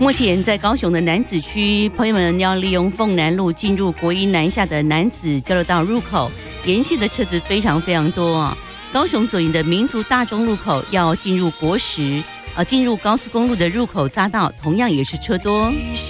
目前在高雄的楠梓区，朋友们要利用凤南路进入国一南下的楠梓交流道入口，沿线的车子非常多啊。高雄左营的民族大中路口要进入国十，进入高速公路的入口匝道同样也是车多。